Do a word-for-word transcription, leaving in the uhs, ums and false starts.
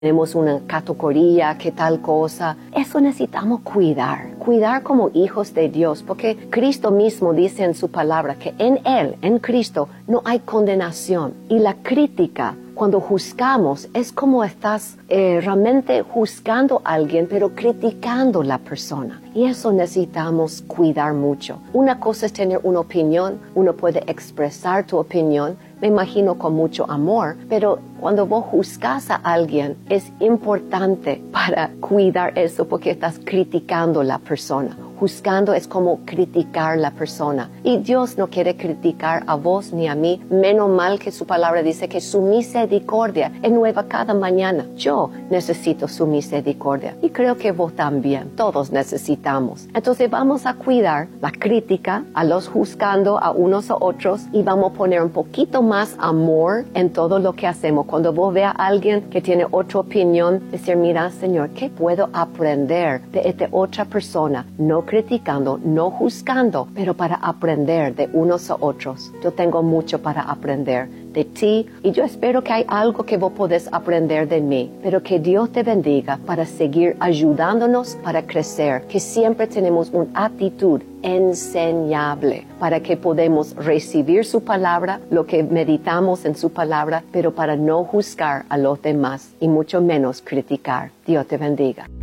tenemos una categoría, qué tal cosa. Eso necesitamos cuidar, cuidar como hijos de Dios, porque Cristo mismo dice en su palabra que en Él, en Cristo, no hay condenación. Y la crítica, cuando juzgamos, es como estás eh, realmente juzgando a alguien, pero criticando a la persona. Y eso necesitamos cuidar mucho. Una cosa es tener una opinión, uno puede expresar tu opinión, me imagino con mucho amor, pero cuando vos juzgas a alguien, es importante para cuidar eso porque estás criticando a la persona. Juzgando es como criticar a la persona. Y Dios no quiere criticar a vos ni a mí. Menos mal que su palabra dice que su misericordia es nueva cada mañana. Yo necesito su misericordia. Y creo que vos también. Todos necesitamos. Entonces vamos a cuidar la crítica a los juzgando a unos a otros y vamos a poner un poquito más amor en todo lo que hacemos. Cuando vos veas a alguien que tiene otra opinión, decir, mira, Señor, ¿qué puedo aprender de esta otra persona? No criticando, no juzgando, pero para aprender de unos a otros. Yo tengo mucho para aprender de ti y yo espero que hay algo que vos podés aprender de mí, pero que Dios te bendiga para seguir ayudándonos para crecer, que siempre tenemos una actitud enseñable para que podamos recibir su palabra, lo que meditamos en su palabra, pero para no juzgar a los demás y mucho menos criticar. Dios te bendiga.